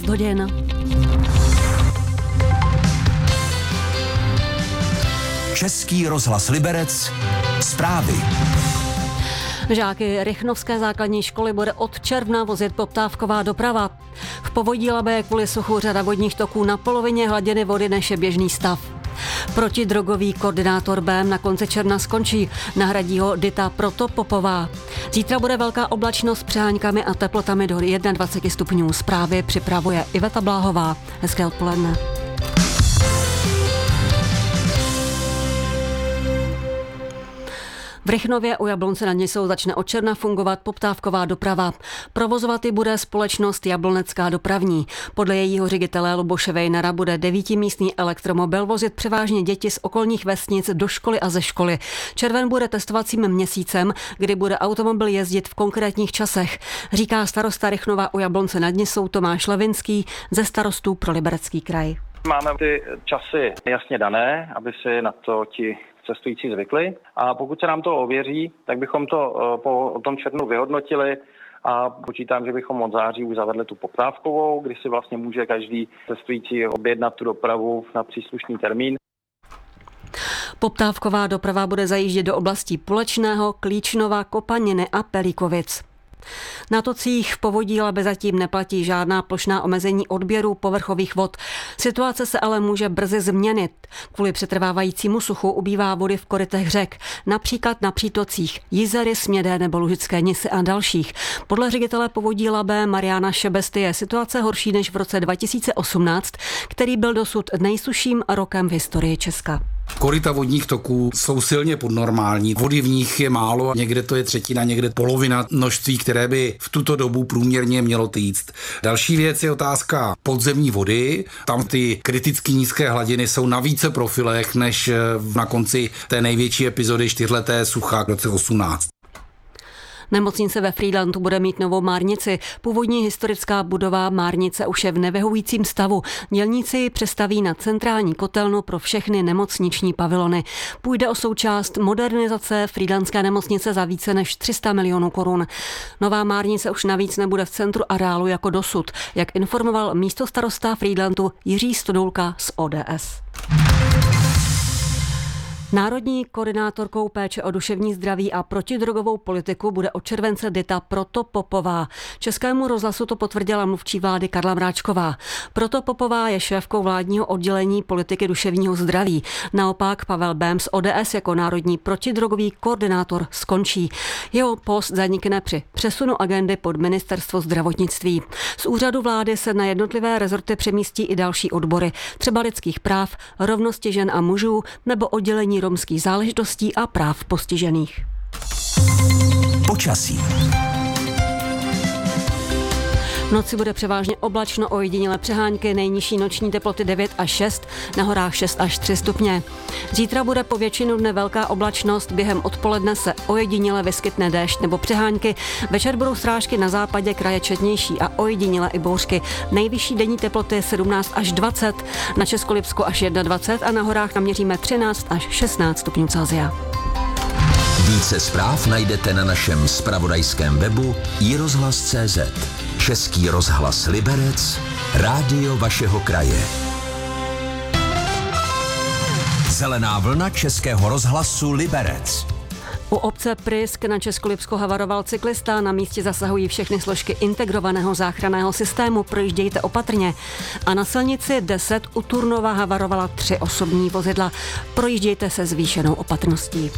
Hodin. Český rozhlas Liberec. Zprávy. Žáky Rychnovské základní školy bude od června vozit poptávková doprava. V povodí Labe je kvůli suchu řada vodních toků na polovině hladiny vody, než je běžný stav. Protidrogový koordinátor BM na konci června skončí, nahradí ho Dita Protopopová. Zítra bude velká oblačnost s přeháňkami a teplotami do 21 stupňů. Zprávy připravuje Iveta Bláhová. Hezké odpoledne. V Rychnově u Jablonce nad Nisou začne od června fungovat poptávková doprava. Provozovat ji bude společnost Jablonecká dopravní. Podle jejího ředitele Luboše Vejnara bude 9místný elektromobil vozit převážně děti z okolních vesnic do školy a ze školy. Červen bude testovacím měsícem, kdy bude automobil jezdit v konkrétních časech, říká starosta Rychnova u Jablonce nad Nisou Tomáš Levinský ze Starostů pro Liberecký kraj. Máme ty časy jasně dané, aby si na to ti cestující zvykli, a pokud se nám to ověří, tak bychom to po tom červnu vyhodnotili a počítám, že bychom od září už zavedli tu poptávkovou, kdy si vlastně může každý cestující objednat tu dopravu na příslušný termín. Poptávková doprava bude zajíždět do oblastí Pulečného, Klíčnova, Kopaniny a Pelíkovic. Na tocích v povodí Labe zatím neplatí žádná plošná omezení odběru povrchových vod. Situace se ale může brzy změnit. Kvůli přetrvávajícímu suchu ubývá vody v korytech řek, například na přítocích Jizery, Smědé nebo Lužické Nisy a dalších. Podle ředitele povodí Labe Mariana Šebesty je situace horší než v roce 2018, který byl dosud nejsušším rokem v historii Česka. Koryta vodních toků jsou silně podnormální, vody v nich je málo, někde to je třetina, někde polovina množství, které by v tuto dobu průměrně mělo týct. Další věc je otázka podzemní vody, tam ty kriticky nízké hladiny jsou na více profilech než na konci té největší epizody 4leté sucha v roce 18. Nemocnice ve Frýdlantu bude mít novou márnici. Původní historická budova márnice už je v nevyhovujícím stavu. Dělníci ji přestaví na centrální kotelnu pro všechny nemocniční pavilony. Půjde o součást modernizace frýdlantské nemocnice za více než 300 milionů korun. Nová márnice už navíc nebude v centru areálu jako dosud, jak informoval místostarosta Frýdlantu Jiří Stodulka z ODS. Národní koordinátorkou péče o duševní zdraví a protidrogovou politiku bude od července Dita Protopopová. Českému rozhlasu to potvrdila mluvčí vlády Karla Mráčková. Protopopová je šéfkou vládního oddělení politiky duševního zdraví. Naopak Pavel Bém z ODS jako národní protidrogový koordinátor skončí. Jeho post zanikne při přesunu agendy pod ministerstvo zdravotnictví. Z úřadu vlády se na jednotlivé rezorty přemístí i další odbory, třeba lidských práv, rovnosti žen a mužů nebo oddělení romských záležitostí a práv postižených. Počasí. V noci bude převážně oblačno, ojedinělé přehánky, nejnižší noční teploty 9 až 6, na horách 6 až 3 stupně. Zítra bude po většinu dne velká oblačnost, během odpoledne se ojediněle vyskytne déšť nebo přehánky, večer budou srážky na západě kraje četnější a ojediněle i bouřky. Nejvyšší denní teploty 17 až 20, na Českolipsku až 21 a na horách naměříme 13 až 16 stupňů Celsia. Více zpráv najdete na našem zpravodajském webu iRozhlas.cz. Český rozhlas Liberec, rádio vašeho kraje. Zelená vlna Českého rozhlasu Liberec. U obce Prysk na Českolipsku havaroval cyklista, na místě zasahují všechny složky integrovaného záchranného systému, projíždějte opatrně. A na silnici 10 u Turnova havarovala 3 osobní vozidla, projíždějte se zvýšenou opatrností.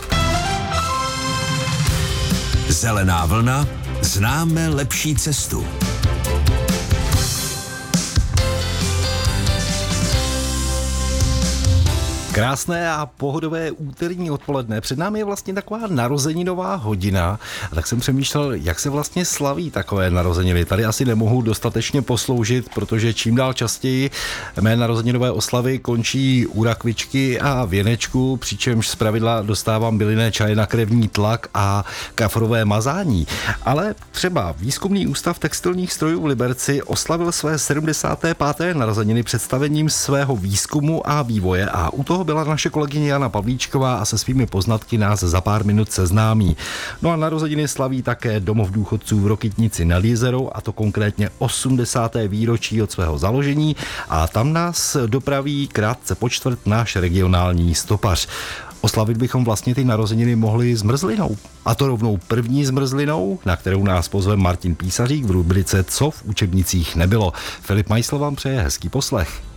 Zelená vlna, známe lepší cestu. Krásné a pohodové úterní odpoledne. Před námi je vlastně taková narozeninová hodina. A tak jsem přemýšlel, jak se vlastně slaví takové narozeniny. Tady asi nemohu dostatečně posloužit, protože čím dál častěji mé narozeninové oslavy končí u rakvičky a věnečku, přičemž zpravidla dostávám bylinné čaje na krevní tlak a kafrové mazání. Ale třeba Výzkumný ústav textilních strojů v Liberci oslavil své 75. narozeniny představením svého výzkumu a vývoje a u toho byla naše kolegyně Jana Pavlíčková a se svými poznatky nás za pár minut seznámí. No a narozeniny slaví také domov důchodců v Rokytnici nad Jizerou, a to konkrétně 80. výročí od svého založení, a tam nás dopraví krátce po čtvrt náš regionální stopař. Oslavit bychom vlastně ty narozeniny mohli zmrzlinou. A to rovnou první zmrzlinou, na kterou nás pozve Martin Písařík v rubrice Co v učebnicích nebylo. Filip Majsl vám přeje hezký poslech.